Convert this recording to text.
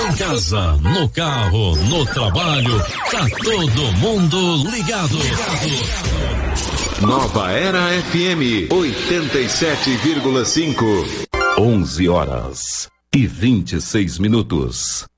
Em casa, no carro, no trabalho, tá todo mundo ligado. Nova Era FM 87,5. 11h26.